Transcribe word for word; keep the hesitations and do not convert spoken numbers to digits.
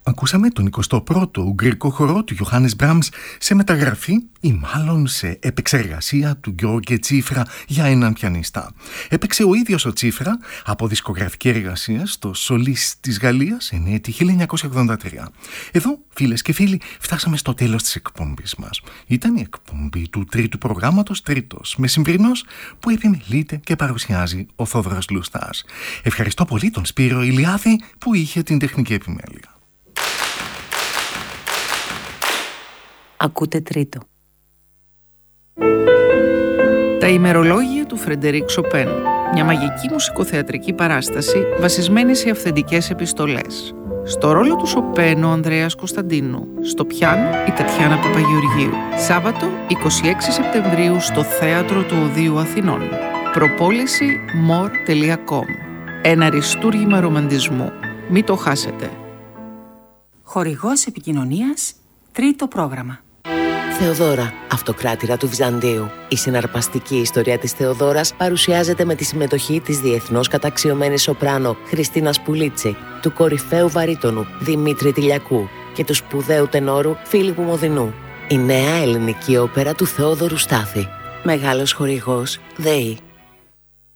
Ακούσαμε τον εικοστό πρώτο ουγγρικό χορό του Ιωάννης Μπράμς σε μεταγραφή ή μάλλον σε επεξεργασία του Γιώργη Τσίφρα για έναν πιανίστα. Έπαιξε ο ίδιος ο Τσίφρα από δισκογραφική εργασία στο Σολίς της Γαλλίας εν έτη χίλια εννιακόσια ογδόντα τρία. Εδώ, φίλες και φίλοι, φτάσαμε στο τέλος της εκπομπής μας. Ήταν η εκπομπή του τρίτου προγράμματος Τρίτος Μεσημβρινός που επιμελείται και παρουσιάζει ο Θόδωρος Λουστάς. Ευχαριστώ πολύ τον Σπύρο Ηλιάδη που είχε την τεχνική επιμέλεια. Ακούτε Τρίτο. Τα ημερολόγια του Φρεντερίκ Σοπέν. Μια μαγική μουσικοθεατρική παράσταση βασισμένη σε αυθεντικές επιστολές. Στο ρόλο του Σοπέν ο Ανδρέας Κωνσταντίνου. Στο πιάνο η Τατιάνα Παπαγεωργίου. Σάββατο εικοστή έκτη Σεπτεμβρίου στο Θέατρο του Οδείου Αθηνών. Προπόληση μορ τελεία κομ. Ένα αριστούργημα ρομαντισμού. Μην το χάσετε. Χορηγός επικοινωνίας Τρίτο πρόγραμμα. Θεοδώρα, αυτοκράτηρα του Βυζαντίου. Η συναρπαστική ιστορία της Θεοδώρας παρουσιάζεται με τη συμμετοχή της διεθνώς καταξιωμένης σοπράνο Χριστίνας Πουλίτσι, του κορυφαίου βαρύτονου Δημήτρη Τηλιακού και του σπουδαίου τενόρου Φίλιππου Μοδινού. Η νέα ελληνική όπερα του Θεόδωρου Στάθη. Μεγάλος χορηγός ΔΕΗ.